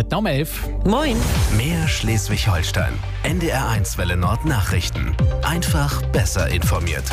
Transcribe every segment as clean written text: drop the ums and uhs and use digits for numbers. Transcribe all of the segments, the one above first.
Rittner um 11. Moin. Mehr Schleswig-Holstein. NDR1 Welle Nord Nachrichten. Einfach besser informiert.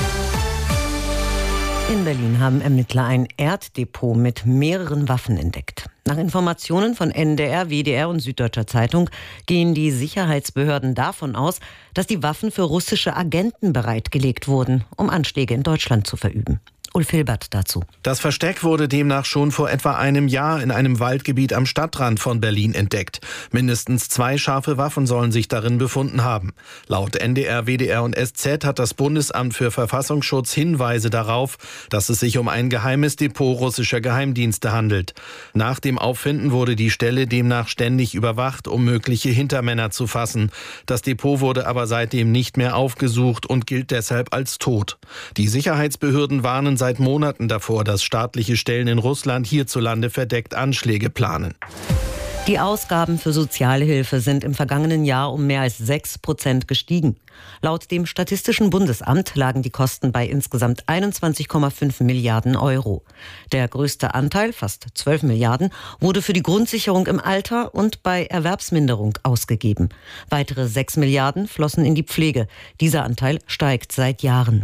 In Berlin haben Ermittler ein Erddepot mit mehreren Waffen entdeckt. Nach Informationen von NDR, WDR und Süddeutscher Zeitung gehen die Sicherheitsbehörden davon aus, dass die Waffen für russische Agenten bereitgelegt wurden, um Anschläge in Deutschland zu verüben. Ulf Hilbert dazu. Das Versteck wurde demnach schon vor etwa einem Jahr in einem Waldgebiet am Stadtrand von Berlin entdeckt. Mindestens 2 scharfe Waffen sollen sich darin befunden haben. Laut NDR, WDR und SZ hat das Bundesamt für Verfassungsschutz Hinweise darauf, dass es sich um ein geheimes Depot russischer Geheimdienste handelt. Nach dem Auffinden wurde die Stelle demnach ständig überwacht, um mögliche Hintermänner zu fassen. Das Depot wurde aber seitdem nicht mehr aufgesucht und gilt deshalb als tot. Die Sicherheitsbehörden warnen seit Monaten davor, dass staatliche Stellen in Russland hierzulande verdeckt Anschläge planen. Die Ausgaben für Sozialhilfe sind im vergangenen Jahr um mehr als 6% gestiegen. Laut dem Statistischen Bundesamt lagen die Kosten bei insgesamt 21,5 Milliarden Euro. Der größte Anteil, fast 12 Milliarden, wurde für die Grundsicherung im Alter und bei Erwerbsminderung ausgegeben. Weitere 6 Milliarden flossen in die Pflege. Dieser Anteil steigt seit Jahren.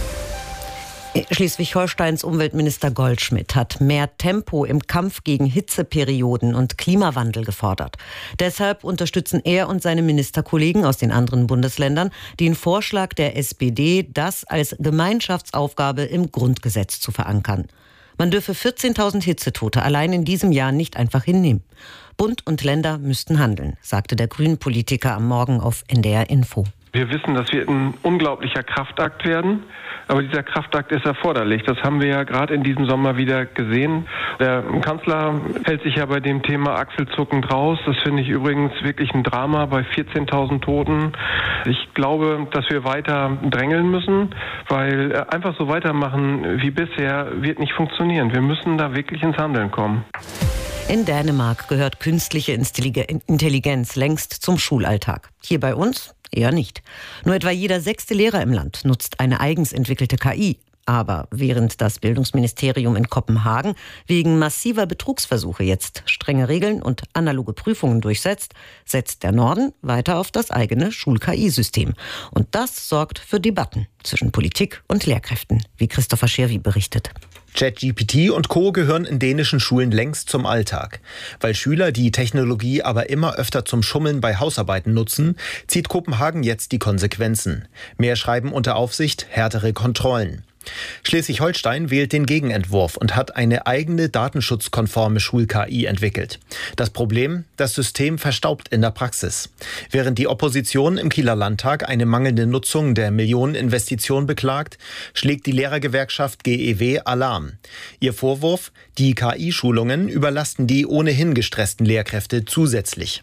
Schleswig-Holsteins Umweltminister Goldschmidt hat mehr Tempo im Kampf gegen Hitzeperioden und Klimawandel gefordert. Deshalb unterstützen er und seine Ministerkollegen aus den anderen Bundesländern den Vorschlag der SPD, das als Gemeinschaftsaufgabe im Grundgesetz zu verankern. Man dürfe 14.000 Hitzetote allein in diesem Jahr nicht einfach hinnehmen. Bund und Länder müssten handeln, sagte der Grünen-Politiker am Morgen auf NDR Info. Wir wissen, das wird ein unglaublicher Kraftakt werden, aber dieser Kraftakt ist erforderlich. Das haben wir ja gerade in diesem Sommer wieder gesehen. Der Kanzler hält sich ja bei dem Thema achselzuckend raus. Das finde ich übrigens wirklich ein Drama bei 14.000 Toten. Ich glaube, dass wir weiter drängeln müssen, weil einfach so weitermachen wie bisher wird nicht funktionieren. Wir müssen da wirklich ins Handeln kommen. In Dänemark gehört künstliche Intelligenz längst zum Schulalltag. Hier bei uns eher nicht. Nur etwa jeder 6. Lehrer im Land nutzt eine eigens entwickelte KI. Aber während das Bildungsministerium in Kopenhagen wegen massiver Betrugsversuche jetzt strenge Regeln und analoge Prüfungen durchsetzt, setzt der Norden weiter auf das eigene Schul-KI-System. Und das sorgt für Debatten zwischen Politik und Lehrkräften, wie Christopher Scherwi berichtet. ChatGPT und Co. gehören in dänischen Schulen längst zum Alltag. Weil Schüler die Technologie aber immer öfter zum Schummeln bei Hausarbeiten nutzen, zieht Kopenhagen jetzt die Konsequenzen. Mehr Schreiben unter Aufsicht, härtere Kontrollen. Schleswig-Holstein wählt den Gegenentwurf und hat eine eigene datenschutzkonforme Schul-KI entwickelt. Das Problem? Das System verstaubt in der Praxis. Während die Opposition im Kieler Landtag eine mangelnde Nutzung der Millioneninvestition beklagt, schlägt die Lehrergewerkschaft GEW Alarm. Ihr Vorwurf? Die KI-Schulungen überlasten die ohnehin gestressten Lehrkräfte zusätzlich.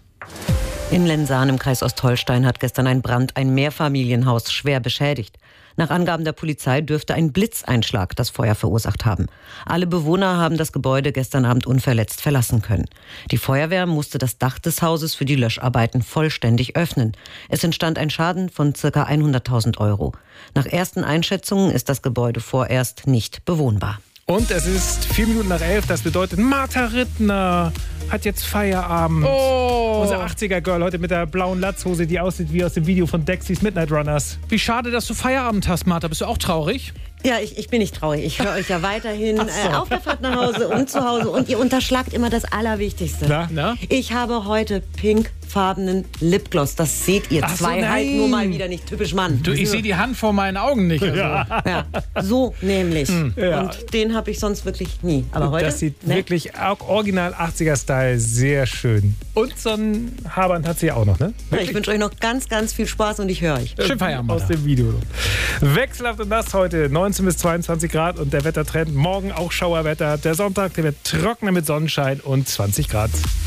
In Lensahn im Kreis Ostholstein hat gestern ein Brand ein Mehrfamilienhaus schwer beschädigt. Nach Angaben der Polizei dürfte ein Blitzeinschlag das Feuer verursacht haben. Alle Bewohner haben das Gebäude gestern Abend unverletzt verlassen können. Die Feuerwehr musste das Dach des Hauses für die Löscharbeiten vollständig öffnen. Es entstand ein Schaden von ca. 100.000 Euro. Nach ersten Einschätzungen ist das Gebäude vorerst nicht bewohnbar. Und es ist 4 Minuten nach 11, das bedeutet, Martha Rittner hat jetzt Feierabend. Oh. Unser 80er-Girl heute mit der blauen Latzhose, die aussieht wie aus dem Video von Dexys Midnight Runners. Wie schade, dass du Feierabend hast, Martha. Bist du auch traurig? Ja, ich bin nicht traurig. Ich höre euch ja weiterhin auf der Fahrt nach Hause und zu Hause. Und ihr unterschlagt immer das Allerwichtigste. Na? Ich habe heute pinkfarbenen Lipgloss. Das seht ihr zwei halt nur mal wieder nicht. Typisch Mann. Du, ich sehe die Hand vor meinen Augen nicht. Also. Ja, so nämlich. Ja. Und den habe ich sonst wirklich nie. Aber heute, das sieht wirklich original 80er-Style sehr schön. Und so ein Haarband hat sie auch noch, ne? Ja, ich wünsche euch noch ganz, ganz viel Spaß und ich höre euch. Schön Feierabend. Aus dem Video. Wechselhaft und nass heute. 19 bis 22 Grad und der Wettertrend. Morgen auch Schauerwetter. Der Sonntag, der wird trockener mit Sonnenschein und 20 Grad.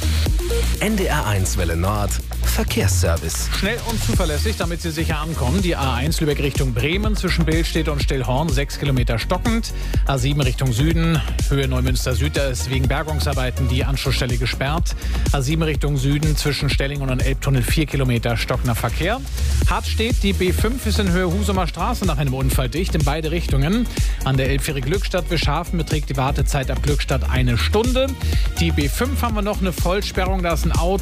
NDR1 Welle Nord. Verkehrsservice. Schnell und zuverlässig, damit Sie sicher ankommen. Die A1 Lübeck Richtung Bremen zwischen Billstedt und Stillhorn 6 Kilometer stockend. A7 Richtung Süden, Höhe Neumünster Süd, da ist wegen Bergungsarbeiten die Anschlussstelle gesperrt. A7 Richtung Süden zwischen Stellingen und Elbtunnel 4 Kilometer stockender Verkehr. Hart steht, die B5 ist in Höhe Husumer Straße nach einem Unfall dicht in beide Richtungen. An der Elbfähre Glückstadt-Wischhafen beträgt die Wartezeit ab Glückstadt 1 Stunde. Die B5 haben wir noch eine Vollsperrung, da ist ein Auto